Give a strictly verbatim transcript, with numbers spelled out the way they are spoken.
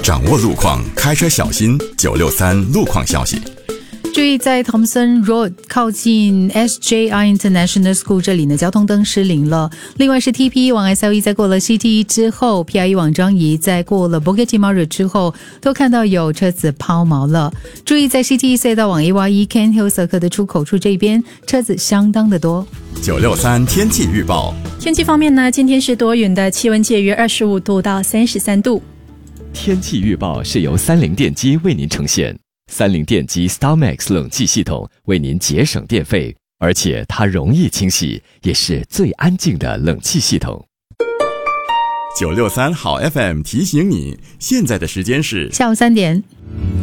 掌握路况，开车小心。九六三路况消息。 注意，在 Thompson Road 靠近 S J I International School 这里呢，交通灯失灵了。另外是 T P E 往 S L E 在过了 C T E 之后， P I E 往张仪在过了 Bukit Timah Road 之后，都看到有车子抛锚了。注意，在 C T E 隧道往 A Y E Cairn Hill Circle 的出口处这边，车子相当的多。 九六三天气预报。 天气方面呢，今天是多云的，气温介于二十五度到三十三度。 天气预报是由三菱电机为您呈现。三菱电机 StarMax 冷气系统为您节省电费，而且它容易清洗，也是最安静的冷气系统。 九六三好 F M 提醒你，现在的时间是下午三点。